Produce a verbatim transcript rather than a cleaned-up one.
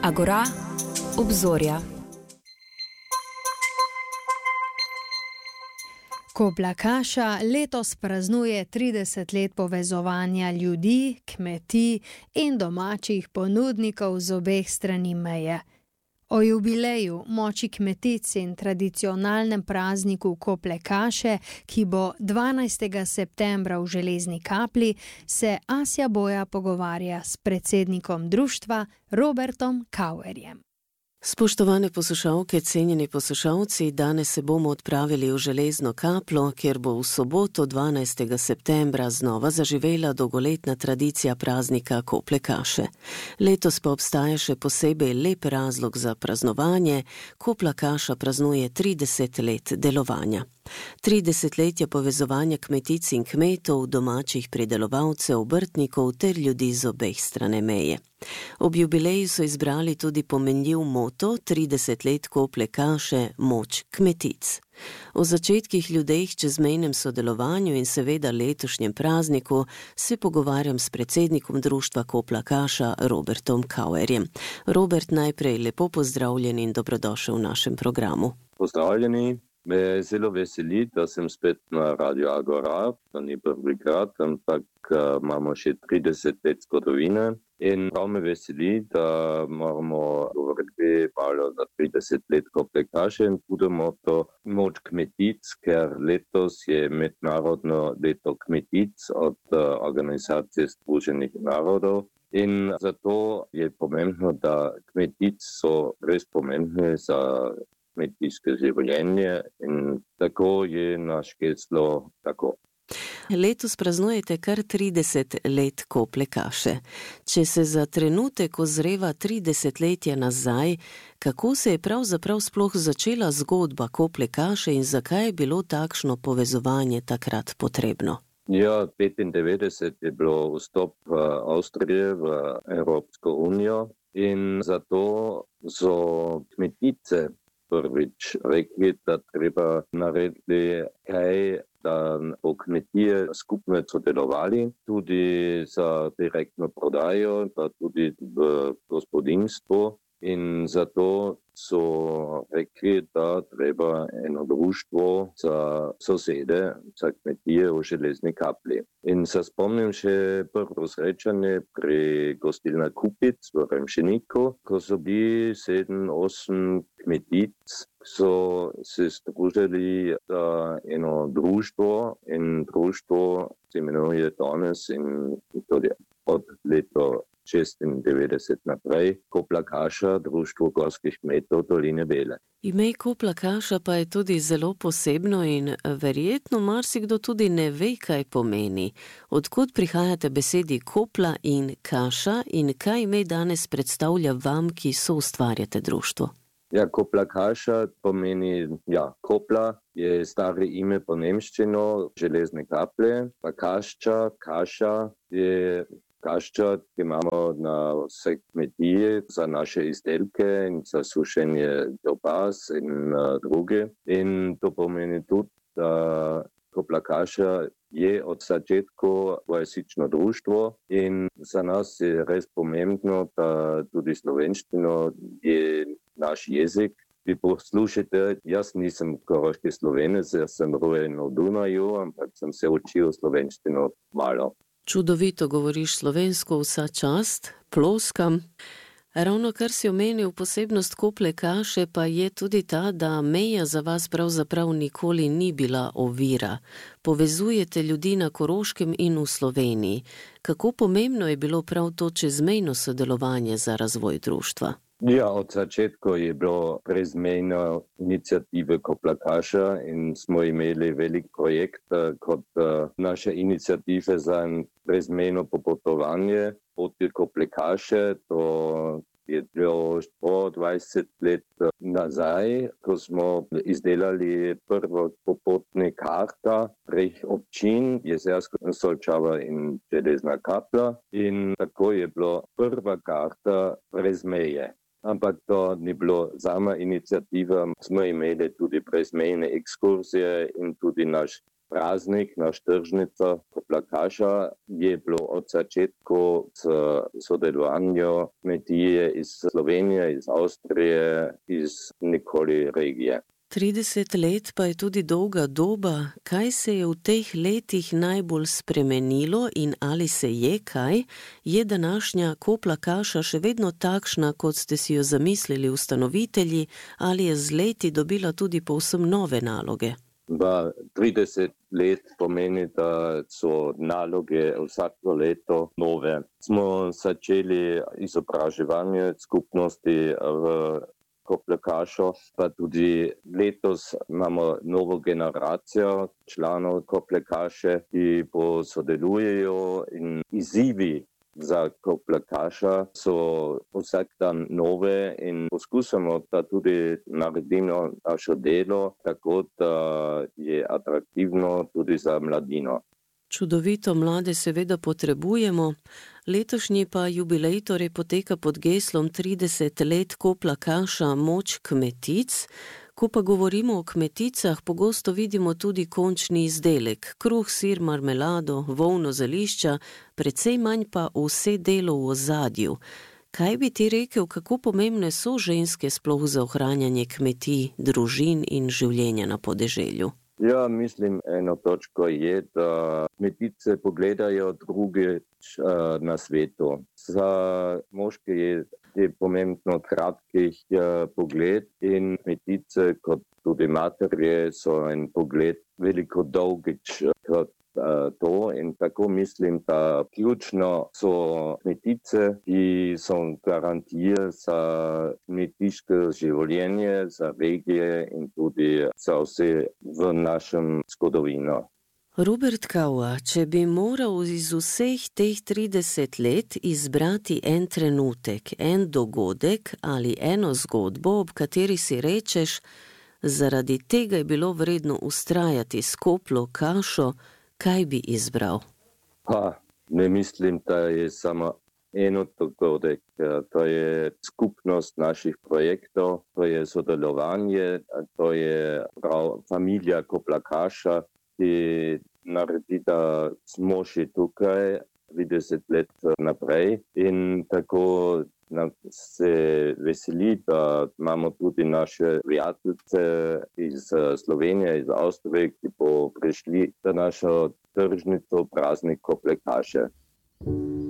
Agora, obzorja. Kopla kaša letos praznuje trideset let povezovanja ljudi, kmetij in domačih ponudnikov z obeh strani meje. O jubileju, moči kmetic in tradicionalnem prazniku kople kaše, ki bo dvanajstega septembra v Železni Kapli, se Asja Boja pogovarja s predsednikom društva Robertom Kauerjem. Spoštovane poslušalke, cenjeni poslušalci, danes se bomo odpravili v Železno Kaplo, kjer bo v soboto dvanajstega septembra znova zaživela dolgoletna tradicija praznika kople kaše. Letos pa obstaja še posebej lep razlog za praznovanje. Kopla kaša praznuje trideset let delovanja. trideset let je povezovanja kmetic in kmetov, domačih pridelovalcev, obrtnikov ter ljudi z obeh strani meje. Ob jubileju so izbrali tudi pomenljiv moto trideset let kople kaše, moč kmetic. O začetkih ljudeh, čezmejnem sodelovanju in seveda letošnjem prazniku se pogovarjam s predsednikom društva Kopla kaša Robertom Kauerjem. Robert, najprej lepo pozdravljen in dobrodošel v našem programu. Pozdravljeni. Me zelo veseli, da sem spet na Radio Agora, to ni prvikrat, ampak uh, imamo še trideset let zgodovine in prav me veseli, da moramo govoriti malo za trideset let kople kaše in budemo to moč kmetic, ker letos je mednarodno leto kmetic od uh, Organizacije združenih narodov. In zato je pomembno, da kmetic so res pomembne za kmetijsko življenje in tako je naš geslo tako. Letos praznujete kar trideset let kople kaše. Če se za trenutek ozreva tridesetletje nazaj, kako se je pravzaprav sploh začela zgodba kople kaše in zakaj je bilo takšno povezovanje takrat potrebno? Ja, petindevetdeset je bilo vstop Avstrije v Evropsko unijo in zato so kmetice prvič rekli, da treba narediti kaj, da bo kmetije skupno sodelovali, tudi za direktno prodajo, pa tudi v gospodinstvu. In zato so rekli, da treba eno društvo za sosede, za kmetije v Železni Kapli. In se spomnim še prvo srečanje pri gostilni Kupic v Remšeniku, ko so bili sedem, osem kmetic, so se združili za eno društvo in društvo se imenuje danes in tudi od leta šestindevetdeset naprej Kopla kaša, društvo gorskih kmetov Doline Bele. Ime Kopla kaša pa je tudi zelo posebno in verjetno marsikdo tudi ne ve, kaj pomeni. Odkud prihajate besedi kopla in kaša in kaj ime danes predstavlja vam, ki soustvarjate društvo? Ja, Kopla kaša pomeni, ja, kopla je staro ime po nemščino, Železne Kaple, pa kašča, kaša je kašča, ki imamo na vse kmetije za naše izdelke in za sušenje dobas in uh, druge. In to pomeni tudi, da Kopla kaša je od začetku dvajsetično društvo in za nas je res pomembno, da tudi slovenščino je naš jezik. Vi poslušajte, jaz nisem koroški Slovenec, jaz sem rojen v Dunaju, ampak sem se učil slovenščino malo. Čudovito govoriš slovensko, vsa čast, ploskam. Ravno kar si omenil posebnost kople kaše, pa je tudi ta, da meja za vas pravzaprav nikoli ni bila ovira. Povezujete ljudi na Koroškem in v Sloveniji. Kako pomembno je bilo prav to čezmejno sodelovanje za razvoj društva? Ja, od začetka je bilo brezmejno iniciative Kopla kaša in smo imeli velik projekt kot uh, naše iniciative za brezmejno popotovanje poti Kople kaše. To je bilo dvajset let nazaj, ko smo izdelali prvo popotne karta treh občin, Jezersko, Solčava in Železna Kapla. In tako je bilo prva karta brez meje. Ampak to ni bilo sama iniciativa, smo imeli tudi brezmejne ekskurzije in tudi naš praznik, naš tržnica Kopla Kaša je bilo od začetku s sodelovanjem kmetije iz Slovenije, iz Avstrije, iz nikoli regije. trideset let pa je tudi dolga doba. Kaj se je v teh letih najbolj spremenilo in ali se je kaj? Je današnja Kopla Kaša še vedno takšna, kot ste si jo zamislili ustanovitelji, ali je z leti dobila tudi povsem nove naloge? Da, trideset let pomeni, da so naloge vsako leto nove. Smo začeli izobraževanje skupnosti v Kopla Kašo, pa tudi letos imamo novo generacijo članov Kople Kaše, ki sodelujejo in izzivi za Kopla Kaša so vsak dan nove in poskusimo, da tudi naredimo naše delo tako, da je atraktivno tudi za mladino. Čudovito, mlade seveda potrebujemo. Letošnji pa jubilej torej poteka pod geslom trideset let Kopla Kaša, moč kmetic. Ko pa govorimo o kmeticah, pogosto vidimo tudi končni izdelek, kruh, sir, marmelado, volno, zelišča, precej manj pa vse delo v ozadju. Kaj bi ti rekel, kako pomembne so ženske sploh za ohranjanje kmetij, družin in življenja na podeželju? Ja, mislim, eno točko je, da kmetice pogledajo drugič uh, na svetu. Za moške je, je pomembno kratkih uh, pogled in kmetice kot tudi materje so en pogled veliko dolgič kot uh, to. In tako mislim, da ključno so kmetice, ki so garantije za kmetiško življenje, za regije in tudi za vse v našem zgodovino. Robert Kaua, če bi moral iz vseh teh trideset let izbrati en trenutek, en dogodek ali eno zgodbo, ob kateri si rečeš, zaradi tega je bilo vredno vztrajati s Koplo Kašo, kaj bi izbral? Pa, ne mislim, da je samo eno dogodek. To je skupnost naših projektov, to je sodelovanje, to je prav familija Kopla Kaša, ki naredi, da smo še tukaj trideset let naprej in tako nam se veseli, da imamo tudi naše prijateljice iz Slovenije, iz Avstrije, ki bo prišli na našo tržnico praznik Kople Kaše.